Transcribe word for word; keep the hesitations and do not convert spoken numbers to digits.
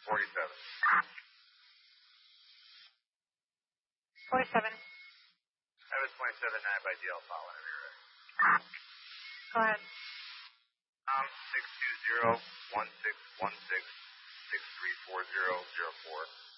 forty-seven. forty-seven. Seven twenty-seven nine by D L file whenever you're ready. Go ahead. Um, six two zero one six one six six three four zero zero four.